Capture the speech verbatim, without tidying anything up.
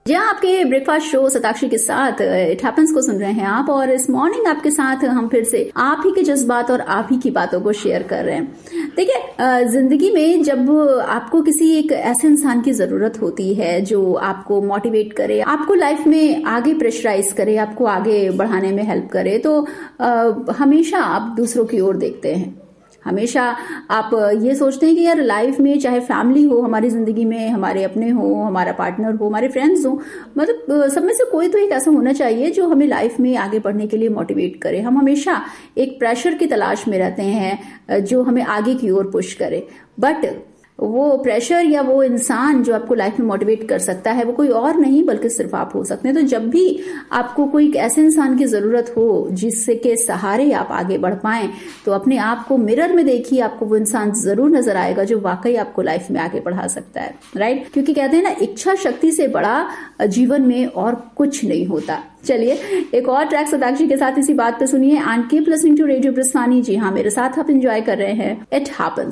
जी हाँ, आपके breakfast show Satakshi के साथ इट हैपेंस को सुन रहे हैं आप, और इस मॉर्निंग आपके साथ हम फिर से आप ही के जज्बात और आप ही की बातों को शेयर कर रहे हैं। देखिए, जिंदगी में जब आपको किसी एक ऐसे इंसान की जरूरत होती है जो आपको मोटिवेट करे, आपको लाइफ में आगे प्रेशराइज करे, आपको आगे बढ़ाने में हेल्प करे, तो हमेशा आप दूसरों की ओर देखते हैं। हमेशा आप ये सोचते हैं कि यार लाइफ में चाहे फैमिली हो, हमारी जिंदगी में हमारे अपने हो, हमारा पार्टनर हो, हमारे फ्रेंड्स हो, मतलब सब में से कोई तो एक ऐसा होना चाहिए जो हमें लाइफ में आगे बढ़ने के लिए मोटिवेट करे। हम हमेशा एक प्रेशर की तलाश में रहते हैं जो हमें आगे की ओर पुश करे, बट वो प्रेशर या वो इंसान जो आपको लाइफ में मोटिवेट कर सकता है वो कोई और नहीं बल्कि सिर्फ आप हो सकते हैं। तो जब भी आपको कोई ऐसे इंसान की जरूरत हो जिससे के सहारे आप आगे बढ़ पाएं, तो अपने आप को मिरर में देखिए, आपको वो इंसान जरूर नजर आएगा जो वाकई आपको लाइफ में आगे बढ़ा सकता है, राइट? क्योंकि कहते हैं ना, इच्छा शक्ति से बड़ा जीवन में और कुछ नहीं होता। चलिए एक और ट्रैक सताक्षी के साथ इसी बात पे सुनिए and keep listening to radio ब्रिस्तानी। जी हाँ, मेरे साथ आप एंजॉय कर रहे हैं इट हैपेंस।